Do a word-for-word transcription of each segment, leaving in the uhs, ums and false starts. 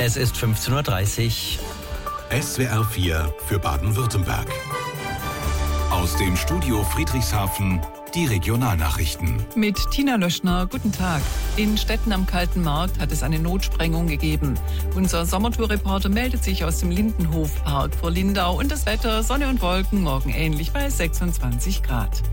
Es ist fünfzehn Uhr dreißig. S W R vier für Baden-Württemberg. Aus dem Studio Friedrichshafen die Regionalnachrichten. Mit Tina Löschner, guten Tag. In Stetten am Kalten Markt hat es eine Notsprengung gegeben. Unser Sommertour-Reporter meldet sich aus dem Lindenhofpark vor Lindau. Und das Wetter, Sonne und Wolken, morgen ähnlich bei sechsundzwanzig Grad.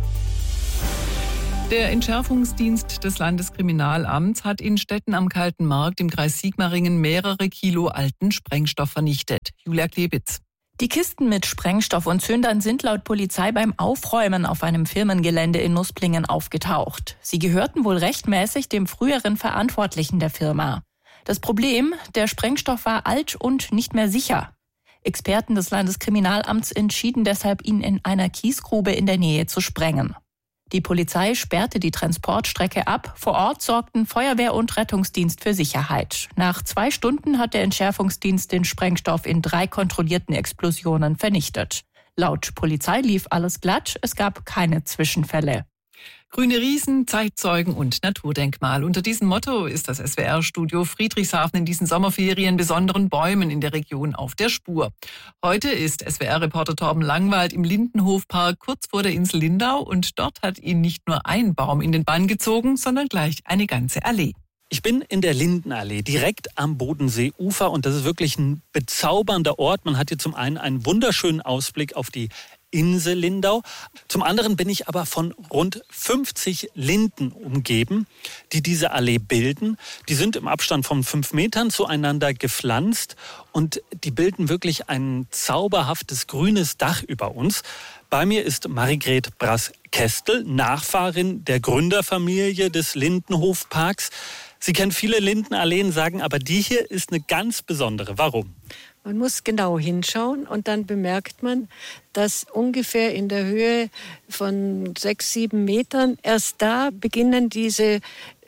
Der Entschärfungsdienst des Landeskriminalamts hat in Stetten am Kalten Markt im Kreis Sigmaringen mehrere Kilo alten Sprengstoff vernichtet. Julia Klebitz. Die Kisten mit Sprengstoff und Zündern sind laut Polizei beim Aufräumen auf einem Firmengelände in Nusplingen aufgetaucht. Sie gehörten wohl rechtmäßig dem früheren Verantwortlichen der Firma. Das Problem, der Sprengstoff war alt und nicht mehr sicher. Experten des Landeskriminalamts entschieden deshalb, ihn in einer Kiesgrube in der Nähe zu sprengen. Die Polizei sperrte die Transportstrecke ab. Vor Ort sorgten Feuerwehr und Rettungsdienst für Sicherheit. Nach zwei Stunden hat der Entschärfungsdienst den Sprengstoff in drei kontrollierten Explosionen vernichtet. Laut Polizei lief alles glatt, es gab keine Zwischenfälle. Grüne Riesen, Zeitzeugen und Naturdenkmal. Unter diesem Motto ist das S W R-Studio Friedrichshafen in diesen Sommerferien besonderen Bäumen in der Region auf der Spur. Heute ist S W R-Reporter Torben Langwald im Lindenhofpark kurz vor der Insel Lindau und dort hat ihn nicht nur ein Baum in den Bann gezogen, sondern gleich eine ganze Allee. Ich bin in der Lindenallee, direkt am Bodenseeufer und das ist wirklich ein bezaubernder Ort. Man hat hier zum einen einen wunderschönen Ausblick auf die Insel Lindau. Zum anderen bin ich aber von rund fünfzig Linden umgeben, die diese Allee bilden. Die sind im Abstand von fünf Metern zueinander gepflanzt und die bilden wirklich ein zauberhaftes grünes Dach über uns. Bei mir ist Marigret Brass-Kestel, Nachfahrin der Gründerfamilie des Lindenhofparks. Sie kennen viele Lindenalleen, sagen aber, die hier ist eine ganz besondere. Warum? Man muss genau hinschauen und dann bemerkt man, dass ungefähr in der Höhe von sechs, sieben Metern erst da beginnen diese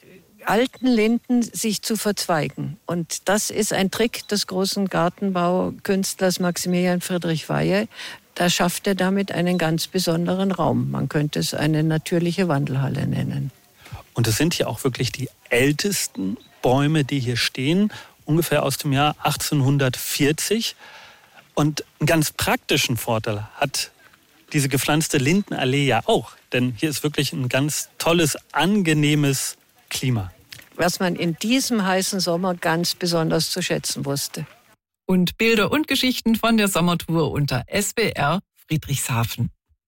alten Linden sich zu verzweigen. Und das ist ein Trick des großen Gartenbaukünstlers Maximilian Friedrich Weihe. Da schafft er damit einen ganz besonderen Raum. Man könnte es eine natürliche Wandelhalle nennen. Und es sind hier auch wirklich die ältesten Bäume, die hier stehen, ungefähr aus dem Jahr achtzehnhundertvierzig. Und einen ganz praktischen Vorteil hat diese gepflanzte Lindenallee ja auch. Denn hier ist wirklich ein ganz tolles, angenehmes Klima. Was man in diesem heißen Sommer ganz besonders zu schätzen wusste. Und Bilder und Geschichten von der Sommertour unter S W R Friedrichshafen.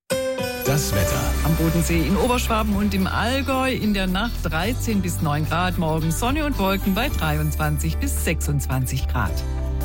Das Wetter. Am Bodensee in Oberschwaben und im Allgäu in der Nacht dreizehn bis neun Grad, morgen Sonne und Wolken bei dreiundzwanzig bis sechsundzwanzig Grad.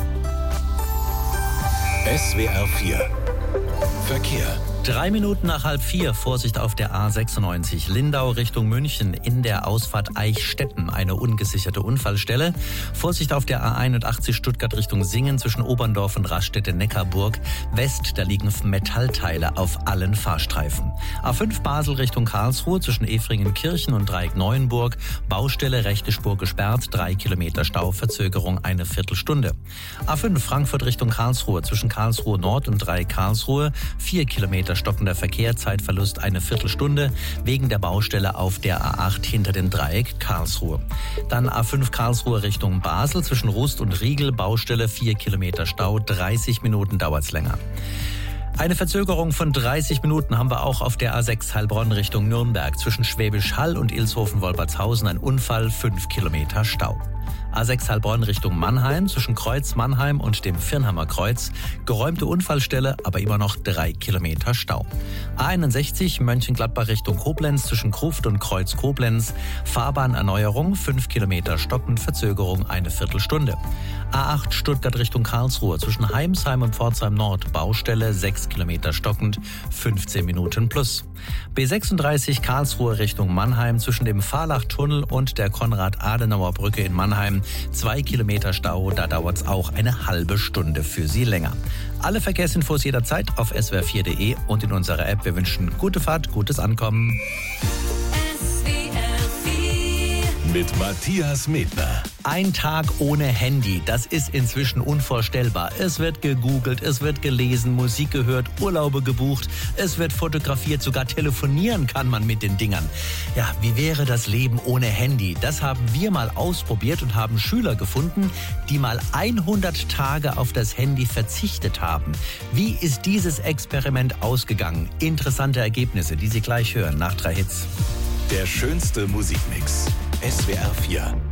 S W R vier Verkehr. Drei Minuten nach halb vier, Vorsicht auf der A sechsundneunzig, Lindau Richtung München, in der Ausfahrt Eichstätten, eine ungesicherte Unfallstelle. Vorsicht auf der A einundachtzig, Stuttgart Richtung Singen, zwischen Oberndorf und Raststätte-Neckarburg West, da liegen Metallteile auf allen Fahrstreifen. A fünf Basel Richtung Karlsruhe, zwischen Efringen-Kirchen und Dreieck-Neuenburg, Baustelle, rechte Spur gesperrt, drei Kilometer Stau, Verzögerung eine Viertelstunde. A fünf Frankfurt Richtung Karlsruhe, zwischen Karlsruhe Nord und Dreieck Karlsruhe, vier Kilometer stockender Verkehr, Zeitverlust eine Viertelstunde wegen der Baustelle auf der A acht hinter dem Dreieck Karlsruhe. Dann A fünf Karlsruhe Richtung Basel, zwischen Rust und Riegel, Baustelle vier Kilometer Stau, dreißig Minuten dauert's länger. Eine Verzögerung von dreißig Minuten haben wir auch auf der A sechs Heilbronn Richtung Nürnberg, zwischen Schwäbisch Hall und Ilshofen-Wolpertshausen, ein Unfall, fünf Kilometer Stau. A sechs Heilbronn Richtung Mannheim, zwischen Kreuz Mannheim und dem Firnhammer Kreuz, geräumte Unfallstelle, aber immer noch drei Kilometer Stau. A einundsechzig Mönchengladbach Richtung Koblenz, zwischen Gruft und Kreuz Koblenz, Fahrbahnerneuerung, fünf Kilometer stockend, Verzögerung eine Viertelstunde. A acht Stuttgart Richtung Karlsruhe, zwischen Heimsheim und Pforzheim Nord, Baustelle, sechs Kilometer stockend, fünfzehn Minuten plus. B sechsunddreißig Karlsruhe Richtung Mannheim, zwischen dem Fahrlachtunnel und der Konrad-Adenauer-Brücke in Mannheim, zwei Kilometer Stau, da dauert's auch eine halbe Stunde für Sie länger. Alle Verkehrsinfos jederzeit auf s w r vier punkt d e und in unserer App. Wir wünschen gute Fahrt, gutes Ankommen. mit Matthias Medner. Ein Tag ohne Handy, das ist inzwischen unvorstellbar. Es wird gegoogelt, es wird gelesen, Musik gehört, Urlaube gebucht, es wird fotografiert, sogar telefonieren kann man mit den Dingern. Ja, wie wäre das Leben ohne Handy? Das haben wir mal ausprobiert und haben Schüler gefunden, die mal hundert Tage auf das Handy verzichtet haben. Wie ist dieses Experiment ausgegangen? Interessante Ergebnisse, die Sie gleich hören nach drei Hits. Der schönste Musikmix. S W R vier.